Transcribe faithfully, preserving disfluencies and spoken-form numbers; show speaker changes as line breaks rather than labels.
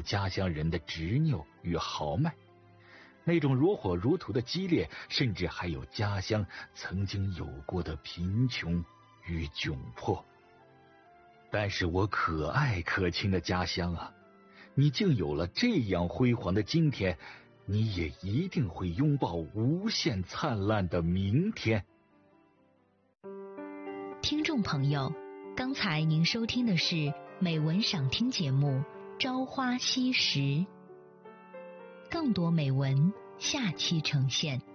有家乡人的执拗与豪迈，那种如火如荼的激烈，甚至还有家乡曾经有过的贫穷与窘迫。但是我可爱可亲的家乡啊，你竟有了这样辉煌的今天，你也一定会拥抱无限灿烂的明天。
听众朋友，刚才您收听的是美文赏听节目《朝花夕拾》，更多美文下期呈现。